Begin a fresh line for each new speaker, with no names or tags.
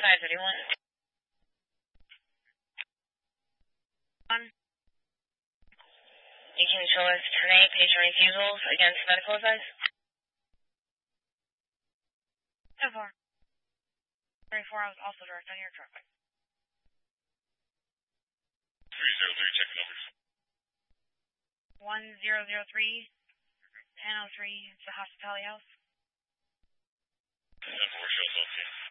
sides, what do you want? You can show us tonight patient refusals against medical advice?
10-4. 34, I was also direct on your truck.
303, checking numbers.
1003, 1003, it's the hospitality house.
10-4, shows up, yeah.